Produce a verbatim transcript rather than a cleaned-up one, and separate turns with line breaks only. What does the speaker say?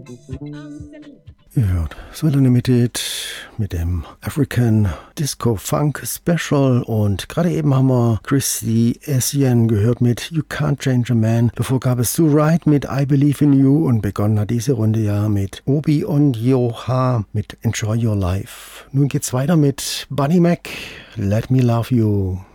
Ihr hört Swell Unlimited mit dem African Disco Funk Special und gerade eben haben wir Christy Essien gehört mit You Can't Change a Man. Bevor gab es Sue Wright mit I Believe in You und begonnen hat diese Runde ja mit Obi und Joha mit Enjoy Your Life. Nun geht's weiter mit Bunny Mac, Let Me Love You.